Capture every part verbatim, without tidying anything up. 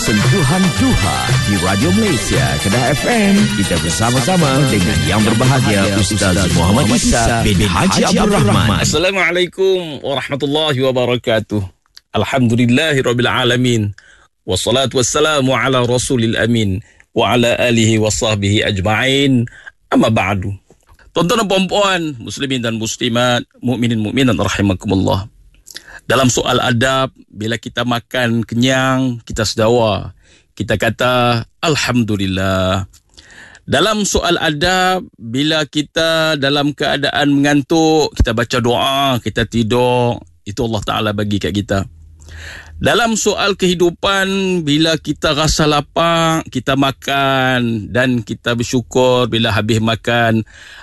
Sentuhan Duha di Radio Malaysia Kedah F M. Kita bersama-sama dengan yang berbahagia Ustaz Muhammad Isa bin Haji Abdul Rahman. Assalamualaikum warahmatullahi wabarakatuh. Alhamdulillahirabbil alamin. Wassalatu wassalamu ala rasulil amin wa ala alihi wa sahbihi ajma'in. Amma ba'du. Tuan-tuan dan puan-puan, muslimin dan muslimat, mukminin mukminat rahimakumullah. Dalam soal adab, bila kita makan kenyang, kita sedawa, kita kata Alhamdulillah. Dalam soal adab, bila kita dalam keadaan mengantuk, kita baca doa, kita tidur, itu Allah Ta'ala bagi kat kita. Dalam soal kehidupan, bila kita rasa lapar, kita makan dan kita bersyukur bila habis makan.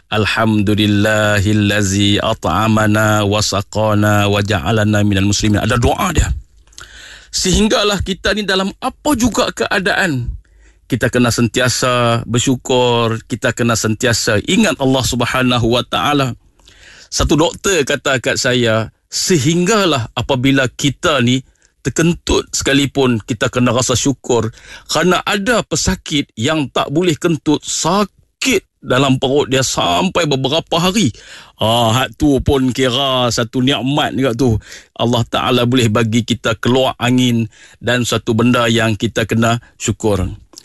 Alhamdulillahillazi at'amana wa saqana wa ja'alana minal muslimin. Ada doa dia. Sehinggalah kita ni dalam apa juga keadaan, kita kena sentiasa bersyukur, kita kena sentiasa ingat Allah Subhanahu wa taala. Satu doktor kata kat saya, sehinggalah apabila kita ni terkentut sekalipun, kita kena rasa syukur, kerana ada pesakit yang tak boleh kentut, sakit dalam perut dia sampai beberapa hari. Ah, hak tu pun kira satu nikmat juga tu. Allah Ta'ala boleh bagi kita keluar angin dan satu benda yang kita kena syukur.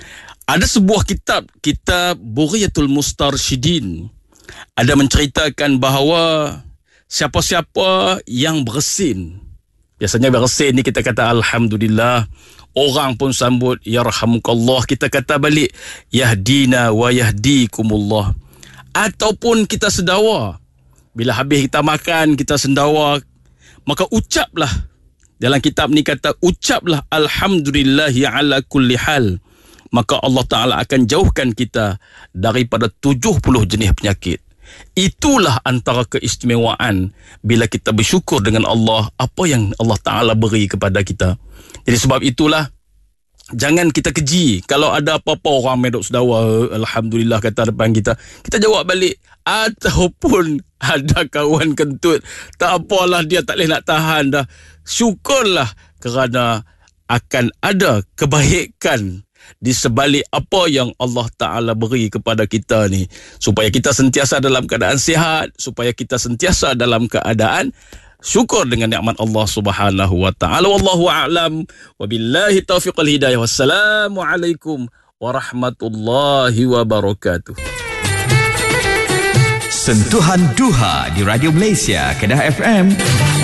Ada sebuah kitab, kitab Bughiyatul Mustarsyidin, ada menceritakan bahawa siapa-siapa yang bersin, biasanya bersin ni kita kata Alhamdulillah, orang pun sambut Yarhamukallah, kita kata balik Yahdina wa yahdikumullah. Ataupun kita sedawa, bila habis kita makan, kita sendawa, maka ucaplah, dalam kitab ni kata ucaplah Alhamdulillahi ala kulli hal, maka Allah Ta'ala akan jauhkan kita daripada tujuh puluh jenis penyakit. Itulah antara keistimewaan bila kita bersyukur dengan Allah, apa yang Allah Ta'ala beri kepada kita. Jadi sebab itulah, jangan kita keji kalau ada apa-apa orang medok sedawa Alhamdulillah kata depan kita, kita jawab balik. Ataupun ada kawan kentut, tak apalah, dia tak boleh nak tahan dah, syukurlah kerana akan ada kebaikan di sebalik apa yang Allah Ta'ala beri kepada kita ni, supaya kita sentiasa dalam keadaan sihat, supaya kita sentiasa dalam keadaan syukur dengan nikmat Allah Subhanahu wa taala. Wallahu a'lam wa billahi taufiq wal hidayah. Wassalamualaikum warahmatullahi wabarakatuh. Sentuhan Duha di Radio Malaysia Kedah F M.